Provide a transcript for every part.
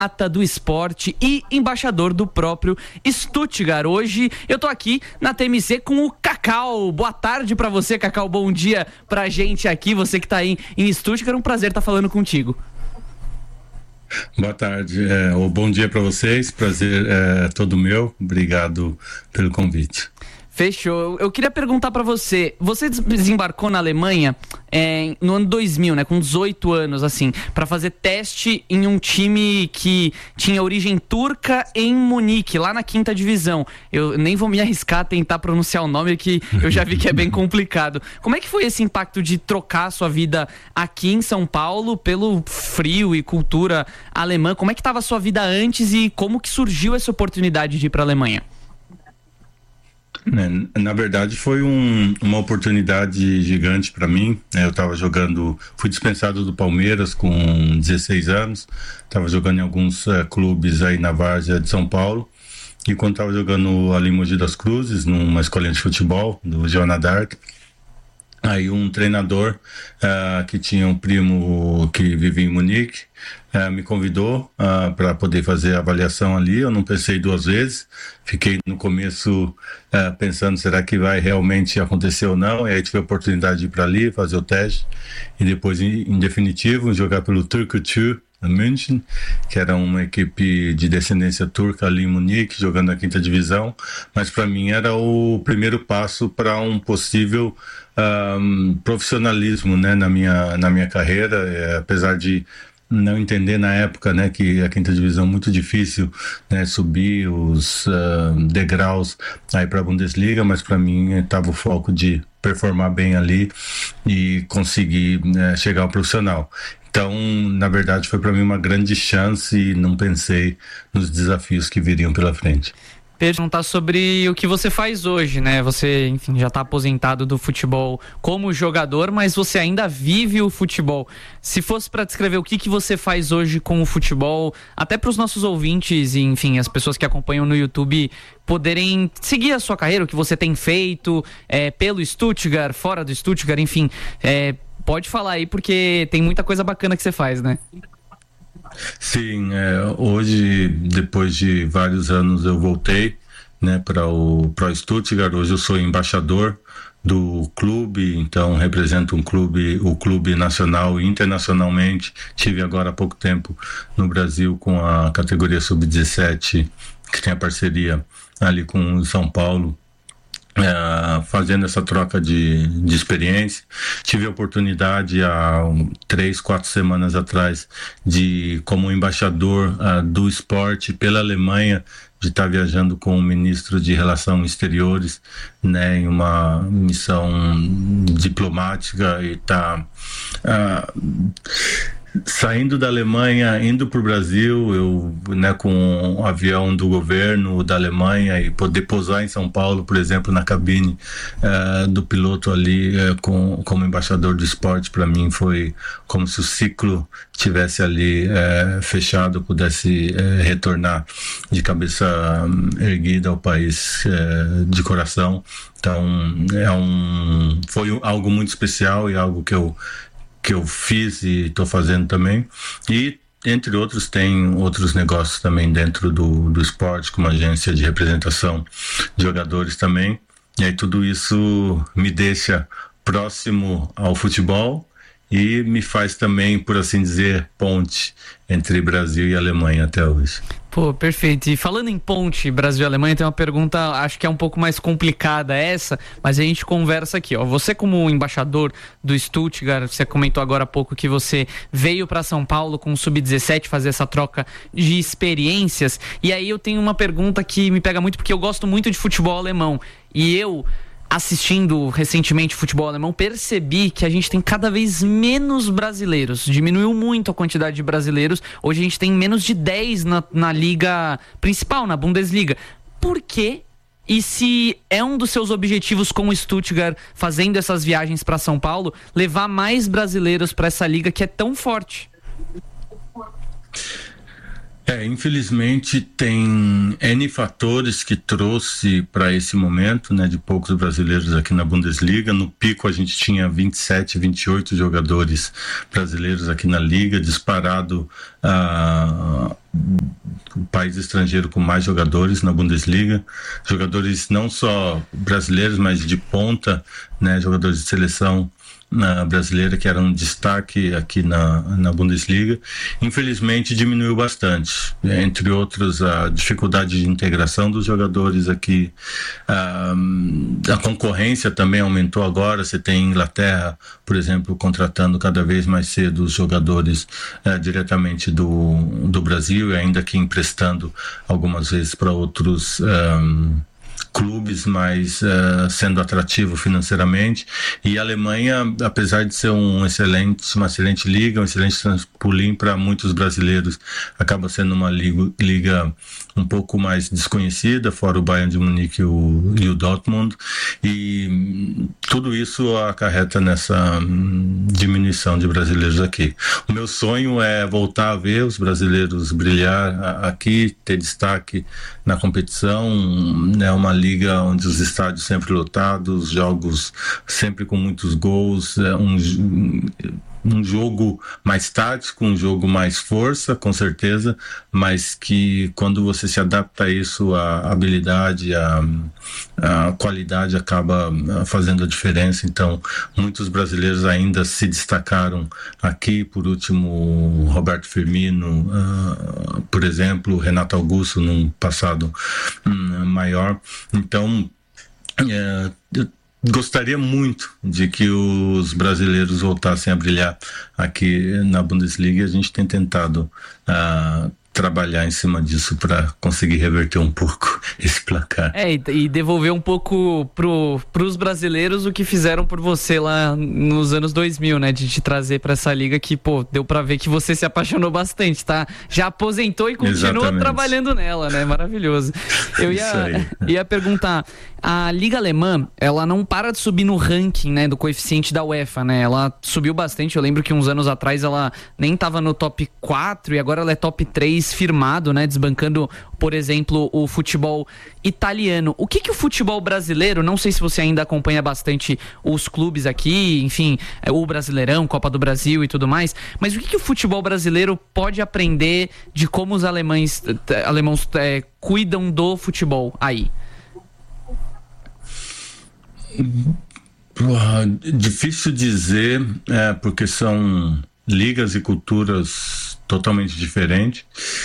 do esporte e embaixador do próprio Stuttgart. Hoje eu tô aqui na TMC com o Cacau. Boa tarde pra você, Cacau. Bom dia pra gente aqui, você que tá aí em Stuttgart. Um prazer estar falando contigo. Boa tarde, bom dia pra vocês. Prazer todo meu. Obrigado pelo convite. Fechou. Eu queria perguntar pra você, você desembarcou na Alemanha no ano 2000, né, com 18 anos, assim, pra fazer teste em um time que tinha origem turca em Munique, lá na 5ª divisão. Eu nem vou me arriscar a tentar pronunciar o nome, que eu já vi que é bem complicado. Como é que foi esse impacto de trocar a sua vida aqui em São Paulo pelo frio e cultura alemã? Como é que estava a sua vida antes e como que surgiu essa oportunidade de ir pra Alemanha? Na verdade foi uma oportunidade gigante para mim. Eu estava jogando, fui dispensado do Palmeiras com 16 anos, estava jogando em alguns clubes aí na várzea de São Paulo, e quando estava jogando ali em Mogi das Cruzes, numa escolinha de futebol do Joana d'Arc, aí um treinador que tinha um primo que vivia em Munique me convidou para poder fazer a avaliação ali. Eu não pensei duas vezes, fiquei no começo pensando, será que vai realmente acontecer ou não, e aí tive a oportunidade de ir para ali, fazer o teste, e depois em definitivo jogar pelo Türkgücü München, que era uma equipe de descendência turca ali em Munique, jogando na 5ª divisão, mas para mim era o primeiro passo para um possível profissionalismo, né, na minha carreira, apesar de não entender na época, né, que a 5ª divisão é muito difícil, né, subir os degraus aí para a Bundesliga, mas para mim estava o foco de performar bem ali e conseguir chegar ao profissional. Então, na verdade, foi para mim uma grande chance e não pensei nos desafios que viriam pela frente. Perguntar sobre o que você faz hoje, né? Você, enfim, já está aposentado do futebol como jogador, mas você ainda vive o futebol. Se fosse para descrever o que você faz hoje com o futebol, até para os nossos ouvintes e, enfim, as pessoas que acompanham no YouTube poderem seguir a sua carreira, o que você tem feito pelo Stuttgart, fora do Stuttgart, enfim, pode falar aí, porque tem muita coisa bacana que você faz, né? Sim, hoje, depois de vários anos, eu voltei, né, para o Stuttgart. Hoje eu sou embaixador do clube, então represento o clube nacional e internacionalmente. Tive agora há pouco tempo no Brasil com a categoria sub-17, que tem a parceria ali com o São Paulo, fazendo essa troca de experiência. Tive a oportunidade há 3-4 semanas atrás como embaixador do esporte pela Alemanha, de estar viajando com o ministro de Relações Exteriores, né, em uma missão diplomática, e saindo da Alemanha, indo para o Brasil, eu, né, com um avião do governo da Alemanha, e poder pousar em São Paulo, por exemplo, na cabine do piloto ali, como embaixador do esporte, para mim foi como se o ciclo tivesse ali fechado, pudesse retornar de cabeça erguida ao país de coração. Então foi algo muito especial e algo que eu fiz e estou fazendo também. E, entre outros, tem outros negócios também dentro do esporte, como agência de representação de jogadores também. E aí tudo isso me deixa próximo ao futebol e me faz também, por assim dizer, ponte entre Brasil e Alemanha até hoje. Pô, perfeito. E falando em ponte Brasil e Alemanha, tem uma pergunta, acho que é um pouco mais complicada essa, mas a gente conversa aqui, ó. Você, como embaixador do Stuttgart, você comentou agora há pouco que você veio para São Paulo com o Sub-17 fazer essa troca de experiências, e aí eu tenho uma pergunta que me pega muito, porque eu gosto muito de futebol alemão, e eu, assistindo recentemente futebol alemão, percebi que a gente tem cada vez menos brasileiros. Diminuiu muito a quantidade de brasileiros. Hoje a gente tem menos de 10 na liga principal, na Bundesliga. Por quê? E se é um dos seus objetivos com o Stuttgart, fazendo essas viagens para São Paulo, levar mais brasileiros para essa liga que é tão forte? Infelizmente tem N fatores que trouxe para esse momento, né, de poucos brasileiros aqui na Bundesliga. No pico a gente tinha 27, 28 jogadores brasileiros aqui na liga, disparado o país estrangeiro com mais jogadores na Bundesliga, jogadores não só brasileiros, mas de ponta, né, jogadores de seleção brasileira que era um destaque aqui na Bundesliga. Infelizmente diminuiu bastante, entre outros a dificuldade de integração dos jogadores aqui, a concorrência também aumentou agora. Você tem Inglaterra, por exemplo, contratando cada vez mais cedo os jogadores diretamente do Brasil, e ainda que emprestando algumas vezes para outros clubes, mas sendo atrativo financeiramente. E a Alemanha, apesar de ser uma excelente liga, um excelente trampolim para muitos brasileiros, acaba sendo uma liga um pouco mais desconhecida, fora o Bayern de Munique e o Dortmund, e tudo isso acarreta nessa diminuição de brasileiros aqui. O meu sonho é voltar a ver os brasileiros brilhar aqui, ter destaque na competição. É uma liga onde os estádios sempre lotados, jogos sempre com muitos gols, um jogo mais tático, um jogo mais força, com certeza, mas que quando você se adapta a isso, a habilidade, a qualidade acaba fazendo a diferença. Então, muitos brasileiros ainda se destacaram aqui, por último, Roberto Firmino, por exemplo, Renato Augusto, num passado maior. Então, gostaria muito de que os brasileiros voltassem a brilhar aqui na Bundesliga. A gente tem tentado trabalhar em cima disso para conseguir reverter um pouco esse placar. E devolver um pouco pros brasileiros o que fizeram por você lá nos anos 2000, né? De te trazer para essa liga que, deu para ver que você se apaixonou bastante, tá? Já aposentou e continua trabalhando nela, né? Maravilhoso. Eu ia perguntar, a Liga Alemã, ela não para de subir no ranking, né? Do coeficiente da UEFA, né? Ela subiu bastante. Eu lembro que uns anos atrás ela nem tava no top 4 e agora ela é top 3 firmado, né? Desbancando, por exemplo, o futebol italiano. O que o futebol brasileiro, não sei se você ainda acompanha bastante os clubes aqui, enfim, o Brasileirão, Copa do Brasil e tudo mais, mas o que o futebol brasileiro pode aprender de como os alemães cuidam do futebol aí? Difícil dizer, porque são ligas e culturas totalmente diferentes.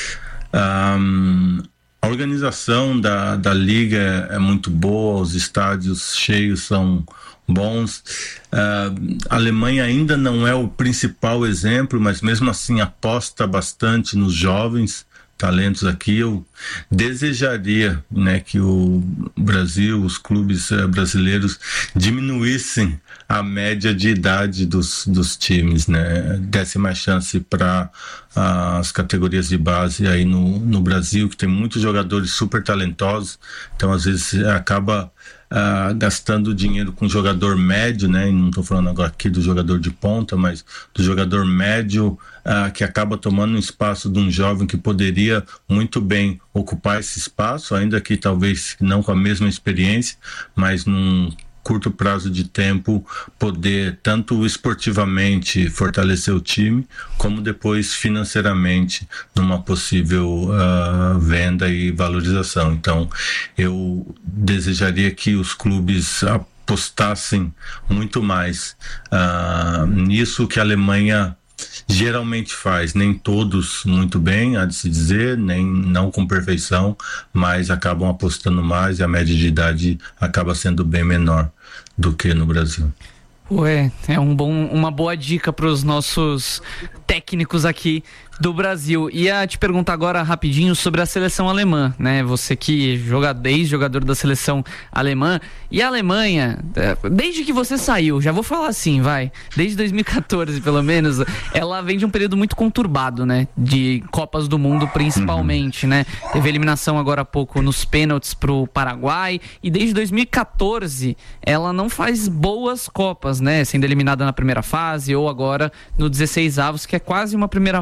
A organização da liga é muito boa, os estádios cheios são bons. A Alemanha ainda não é o principal exemplo, mas mesmo assim aposta bastante nos jovens talentos aqui. Eu desejaria, né, que o Brasil, os clubes brasileiros diminuíssem a média de idade dos times, né, desse mais chance para as categorias de base aí no Brasil, que tem muitos jogadores super talentosos. Então às vezes acaba gastando dinheiro com jogador médio, né? E não estou falando agora aqui do jogador de ponta, mas do jogador médio, que acaba tomando um espaço de um jovem que poderia muito bem ocupar esse espaço, ainda que talvez não com a mesma experiência, mas num curto prazo de tempo poder tanto esportivamente fortalecer o time, como depois financeiramente numa possível venda e valorização. Então eu desejaria que os clubes apostassem muito mais nisso que a Alemanha geralmente faz, nem todos muito bem, há de se dizer, não com perfeição, mas acabam apostando mais e a média de idade acaba sendo bem menor do que no Brasil. É uma boa dica para os nossos técnicos aqui do Brasil. Ia te perguntar agora rapidinho sobre a seleção alemã, né? Você que ex-jogador da seleção alemã. E a Alemanha, desde que você saiu, já vou falar assim, desde 2014 pelo menos, ela vem de um período muito conturbado, né? De Copas do Mundo principalmente, né? Teve eliminação agora há pouco nos pênaltis pro Paraguai, e desde 2014 ela não faz boas Copas, né? Sendo eliminada na primeira fase ou agora no 16avos, que é quase uma primeira fase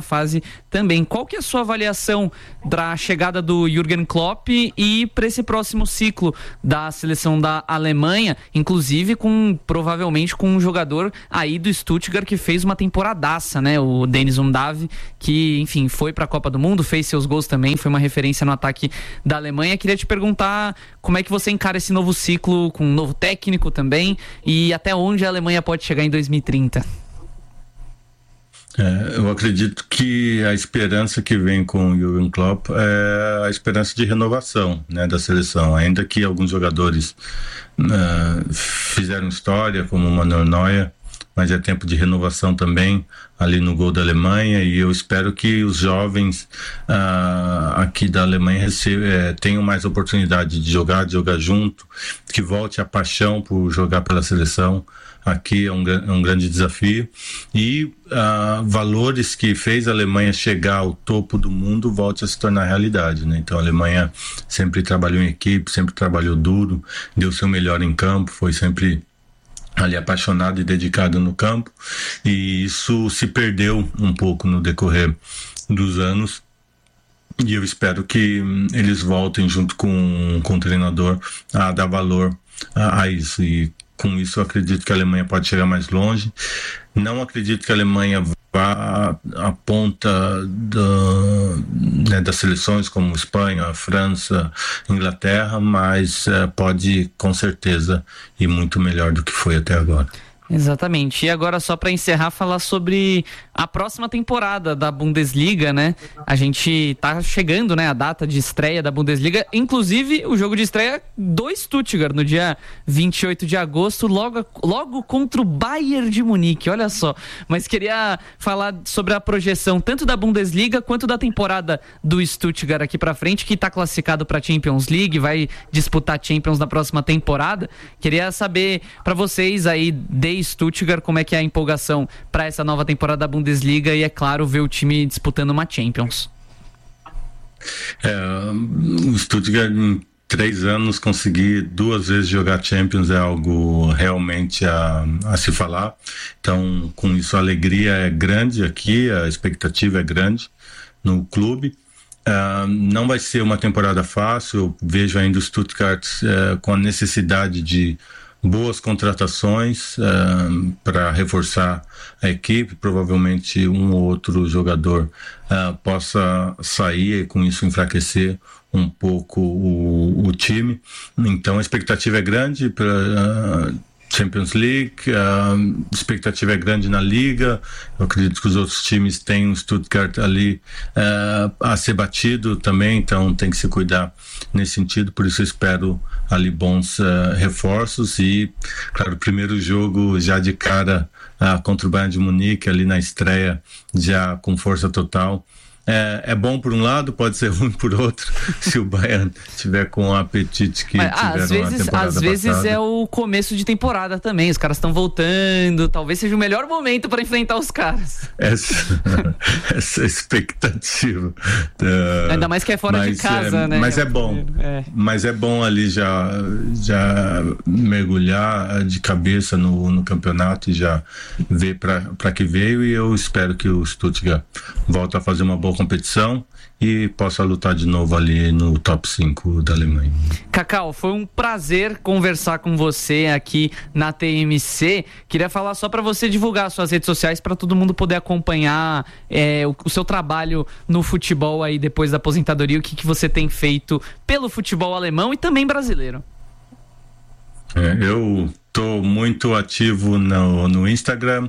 também. Qual que é a sua avaliação da chegada do Jürgen Klopp e para esse próximo ciclo da seleção da Alemanha, inclusive provavelmente com um jogador aí do Stuttgart que fez uma temporadaça, né? O Dennis Undav, que, enfim, foi para a Copa do Mundo, fez seus gols também, foi uma referência no ataque da Alemanha. Queria te perguntar como é que você encara esse novo ciclo com um novo técnico também e até onde a Alemanha pode chegar em 2030. Eu acredito que a esperança que vem com o Jürgen Klopp é a esperança de renovação, né, da seleção, ainda que alguns jogadores fizeram história, como o Manuel Neuer, mas é tempo de renovação também ali no gol da Alemanha, e eu espero que os jovens aqui da Alemanha tenham mais oportunidade de jogar junto, que volte a paixão por jogar pela seleção. Aqui é um grande desafio, e valores que fez a Alemanha chegar ao topo do mundo volte a se tornar realidade, né? Então a Alemanha sempre trabalhou em equipe, sempre trabalhou duro, deu seu melhor em campo, foi sempre ali apaixonado e dedicado no campo, e isso se perdeu um pouco no decorrer dos anos, e eu espero que eles voltem junto com o treinador a dar valor a isso, e com isso eu acredito que a Alemanha pode chegar mais longe. Não acredito que a Alemanha vá à ponta das seleções como Espanha, França, Inglaterra, mas pode com certeza ir muito melhor do que foi até agora. Exatamente. E agora, só para encerrar, falar sobre a próxima temporada da Bundesliga, né? A gente tá chegando, né, a data de estreia da Bundesliga, inclusive o jogo de estreia do Stuttgart, no dia 28 de agosto, logo contra o Bayern de Munique, olha só. Mas queria falar sobre a projeção tanto da Bundesliga quanto da temporada do Stuttgart aqui para frente, que tá classificado para Champions League, vai disputar Champions na próxima temporada. Queria saber para vocês aí de Stuttgart como é que é a empolgação para essa nova temporada da Bundesliga e, é claro, ver o time disputando uma Champions. O Stuttgart em 3 anos conseguir 2 vezes jogar Champions é algo realmente a se falar. Então, com isso a alegria é grande aqui, a expectativa é grande no clube. Não vai ser uma temporada fácil, eu vejo ainda o Stuttgart com a necessidade de boas contratações para reforçar a equipe. Provavelmente um ou outro jogador possa sair e com isso enfraquecer um pouco o time. Então a expectativa é grande para Champions League, a expectativa é grande na Liga. Eu acredito que os outros times têm o Stuttgart ali a ser batido também, então tem que se cuidar nesse sentido, por isso eu espero ali bons reforços e, claro, o primeiro jogo já de cara contra o Bayern de Munique, ali na estreia, já com força total. É bom por um lado, pode ser ruim por outro, se o Bayern tiver com o apetite que tiveram na temporada passada. Às vezes é o começo de temporada também, os caras estão voltando, talvez seja o melhor momento para enfrentar os caras. Essa expectativa. Ainda mais que é fora de casa, né? Mas é bom. Mas é bom ali já mergulhar de cabeça no campeonato e já ver para que veio, e eu espero que o Stuttgart volte a fazer uma boa competição e possa lutar de novo ali no top 5 da Alemanha. Cacau, foi um prazer conversar com você aqui na TMC. Queria falar só para você divulgar suas redes sociais para todo mundo poder acompanhar o seu trabalho no futebol aí depois da aposentadoria, o que você tem feito pelo futebol alemão e também brasileiro. Eu estou muito ativo no Instagram,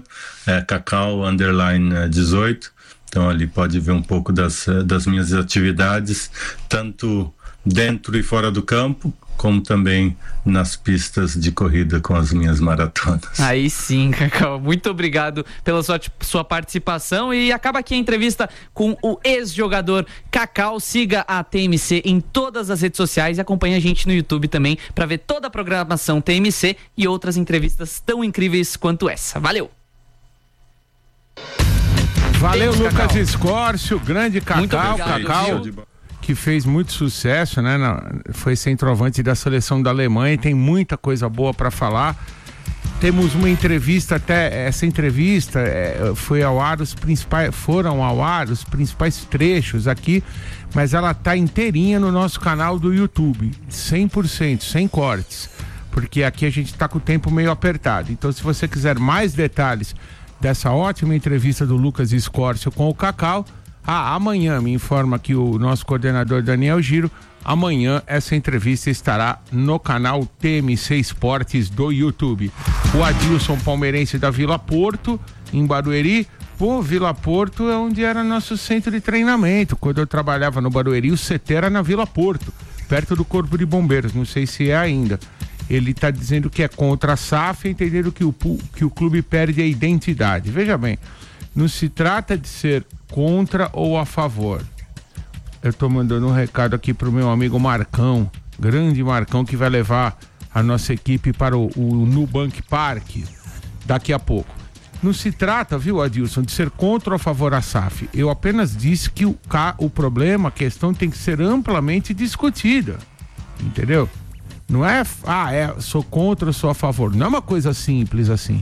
Cacau_18. Então ali pode ver um pouco das minhas atividades, tanto dentro e fora do campo, como também nas pistas de corrida com as minhas maratonas. Aí sim, Cacau, muito obrigado pela sua participação, e acaba aqui a entrevista com o ex-jogador Cacau. Siga a TMC em todas as redes sociais e acompanhe a gente no YouTube também para ver toda a programação TMC e outras entrevistas tão incríveis quanto essa. Valeu! Valeu, Lucas Escórcio, grande Cacau, que fez muito sucesso, né? Foi centroavante da seleção da Alemanha e tem muita coisa boa para falar. Temos uma entrevista, até essa entrevista foram ao ar os principais trechos aqui, mas ela tá inteirinha no nosso canal do YouTube, 100%, sem cortes, porque aqui a gente tá com o tempo meio apertado. Então, se você quiser mais detalhes dessa ótima entrevista do Lucas Escórcio com o Cacau, amanhã, me informa aqui o nosso coordenador Daniel Giro, amanhã essa entrevista estará no canal TMC Esportes do YouTube. O Adilson, palmeirense da Vila Porto, em Barueri. Pô, Vila Porto é onde era nosso centro de treinamento. Quando eu trabalhava no Barueri, o CT era na Vila Porto, perto do Corpo de Bombeiros, não sei se é ainda. Ele está dizendo que é contra a SAF, entendendo que o clube perde a identidade. Veja bem, não se trata de ser contra ou a favor. Eu tô mandando um recado aqui pro meu amigo Marcão, grande Marcão, que vai levar a nossa equipe para o Nubank Park daqui a pouco. Não se trata, viu, Adilson, de ser contra ou a favor da SAF. Eu apenas disse que o problema, a questão tem que ser amplamente discutida. Entendeu? Não é, sou contra ou sou a favor. Não é uma coisa simples assim.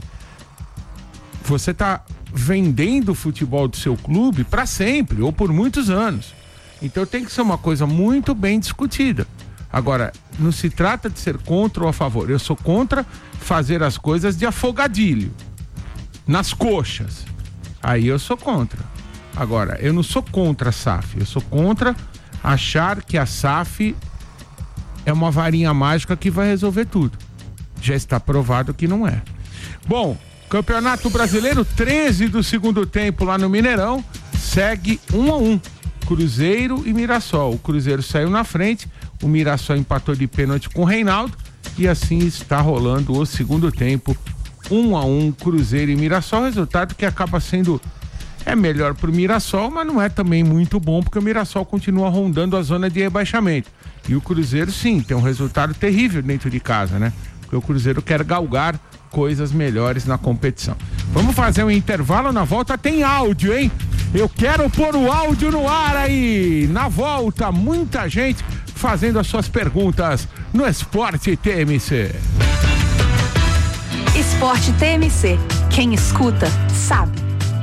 Você tá vendendo o futebol do seu clube para sempre ou por muitos anos. Então tem que ser uma coisa muito bem discutida. Agora, não se trata de ser contra ou a favor. Eu sou contra fazer as coisas de afogadilho, nas coxas. Aí eu sou contra. Agora, eu não sou contra a SAF. Eu sou contra achar que a SAF é uma varinha mágica que vai resolver tudo. Já está provado que não é. Bom, Campeonato Brasileiro, 13 do segundo tempo lá no Mineirão, segue 1-1. Cruzeiro e Mirassol. O Cruzeiro saiu na frente, o Mirassol empatou de pênalti com o Reinaldo e assim está rolando o segundo tempo, 1-1, Cruzeiro e Mirassol. Resultado que acaba sendo melhor pro Mirassol, mas não é também muito bom, porque o Mirassol continua rondando a zona de rebaixamento. E o Cruzeiro, sim, tem um resultado terrível dentro de casa, né? Porque o Cruzeiro quer galgar coisas melhores na competição. Vamos fazer um intervalo, na volta tem áudio, hein? Eu quero pôr o áudio no ar aí. Na volta, muita gente fazendo as suas perguntas no Esporte TMC. Esporte TMC. Quem escuta, sabe.